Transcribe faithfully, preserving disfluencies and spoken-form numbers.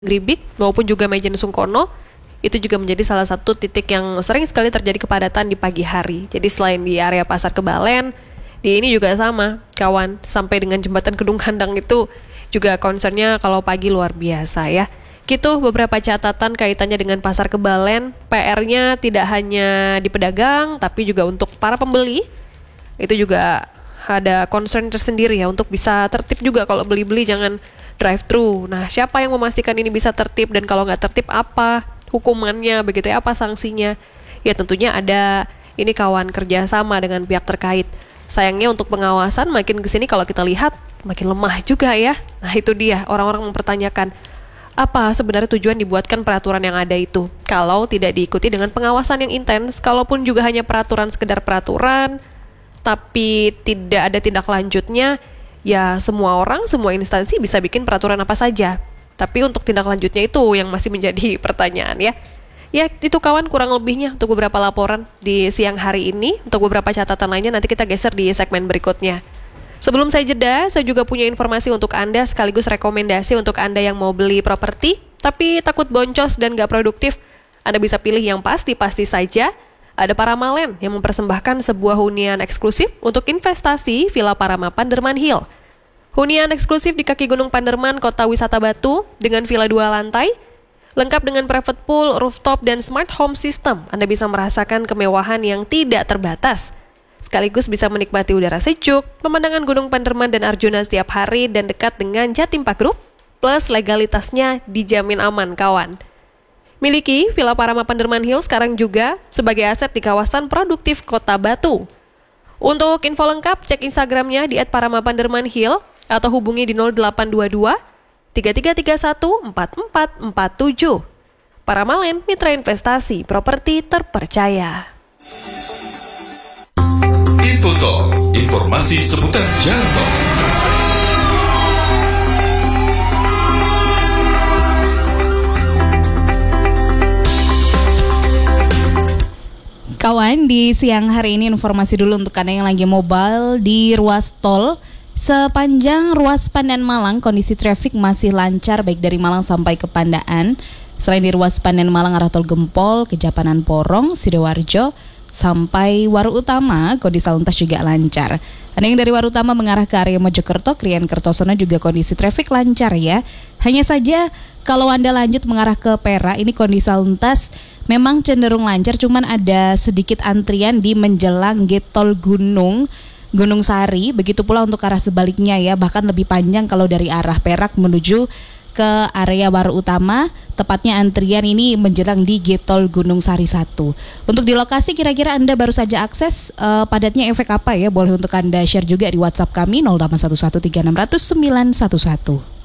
Gribik maupun juga Majen Sungkono itu juga menjadi salah satu titik yang sering sekali terjadi kepadatan di pagi hari. Jadi selain di area Pasar Kebalen, di ini juga sama, kawan. Sampai dengan jembatan Kedung Kandang itu juga concernnya kalau pagi luar biasa ya. Gitu beberapa catatan kaitannya dengan Pasar Kebalen. P R-nya tidak hanya di pedagang, tapi juga untuk para pembeli. Itu juga ada concern tersendiri ya, untuk bisa tertib juga kalau beli-beli, jangan drive-thru. Nah, siapa yang memastikan ini bisa tertib, dan kalau nggak tertib apa hukumannya, begitu ya, apa sanksinya? Ya tentunya ada ini kawan kerjasama dengan pihak terkait. Sayangnya untuk pengawasan makin kesini kalau kita lihat makin lemah juga ya. Nah itu dia, orang-orang mempertanyakan apa sebenarnya tujuan dibuatkan peraturan yang ada itu kalau tidak diikuti dengan pengawasan yang intens. Kalaupun juga hanya peraturan, sekedar peraturan, tapi tidak ada tindak lanjutnya, ya semua orang, semua instansi bisa bikin peraturan apa saja. Tapi untuk tindak lanjutnya itu yang masih menjadi pertanyaan ya. Ya itu kawan kurang lebihnya untuk beberapa laporan di siang hari ini. Untuk beberapa catatan lainnya nanti kita geser di segmen berikutnya. Sebelum saya jeda, saya juga punya informasi untuk Anda sekaligus rekomendasi untuk Anda yang mau beli properti tapi takut boncos dan gak produktif. Anda bisa pilih yang pasti-pasti saja. Ada Paramalen yang mempersembahkan sebuah hunian eksklusif untuk investasi Villa Parama Panderman Hill. Hunian eksklusif di kaki Gunung Panderman, Kota Wisata Batu, dengan villa dua lantai, lengkap dengan private pool, rooftop, dan smart home system. Anda bisa merasakan kemewahan yang tidak terbatas. Sekaligus bisa menikmati udara sejuk, pemandangan Gunung Panderman dan Arjuna setiap hari, dan dekat dengan Jatim Park Group, plus legalitasnya dijamin aman, kawan. Miliki Villa Parama Panderman Hill sekarang juga sebagai aset di kawasan produktif Kota Batu. Untuk info lengkap, cek Instagramnya di et parama panderman hill atau hubungi di nol delapan dua dua tiga tiga tiga satu empat empat empat tujuh. Paramalen, mitra investasi properti terpercaya. Info Talk, informasi seputar jalan tol. Kawan, di siang hari ini informasi dulu untuk Anda yang lagi mobile di ruas tol. Sepanjang ruas Pandan Malang, kondisi trafik masih lancar baik dari Malang sampai ke Pandaan. Selain di ruas Pandan Malang arah tol Gempol, Kejapanan Porong, Sidoarjo, sampai Waru Utama, kondisi lalu lintas juga lancar. Ada yang dari Waru Utama mengarah ke area Mojokerto, Krian Kertosono juga kondisi trafik lancar ya. Hanya saja kalau Anda lanjut mengarah ke Perak, ini kondisi lalu lintas memang cenderung lancar, cuman ada sedikit antrian di menjelang Getol Gunung, Gunung Sari. Begitu pula untuk arah sebaliknya ya, bahkan lebih panjang kalau dari arah Perak menuju ke area Waru Utama, tepatnya antrian ini menjelang di Getol Gunung Sari satu. Untuk di lokasi kira-kira Anda baru saja akses, uh, padatnya efek apa ya? Boleh untuk Anda share juga di WhatsApp kami nol delapan satu satu tiga enam nol nol sembilan satu satu.